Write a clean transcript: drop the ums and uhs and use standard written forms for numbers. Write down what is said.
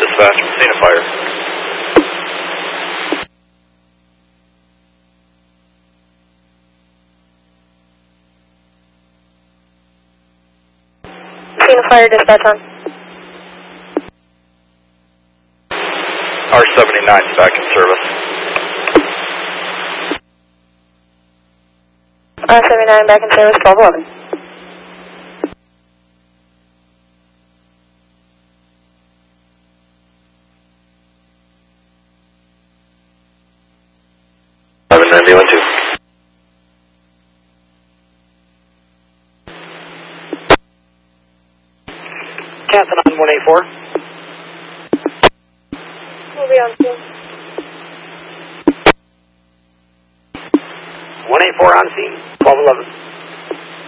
Dispatch, scene of fire. Scene of fire, dispatch on. R79 is back in service. R79 back in service, 1211. Ambulance 2. Captain on 184. We'll be on scene. 184 on scene, 1211.